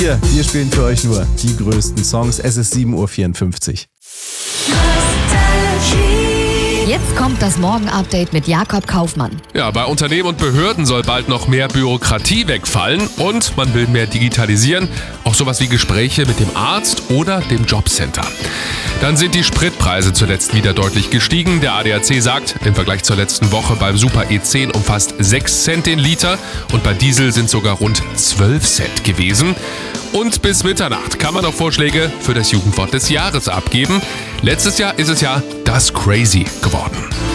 Hier, wir spielen für euch nur die größten Songs. Es ist 7.54 Uhr. Jetzt kommt das Morgen-Update mit Jakob Kaufmann. Ja, bei Unternehmen und Behörden soll bald noch mehr Bürokratie wegfallen und man will mehr digitalisieren. Auch sowas wie Gespräche mit dem Arzt oder dem Jobcenter. Dann sind die Spritpreise zuletzt wieder deutlich gestiegen. Der ADAC sagt, im Vergleich zur letzten Woche beim Super E10 um fast 6 Cent den Liter und bei Diesel sind sogar rund 12 Cent gewesen. Und bis Mitternacht kann man noch Vorschläge für das Jugendwort des Jahres abgeben. Letztes Jahr ist es ja das Crazy geworden.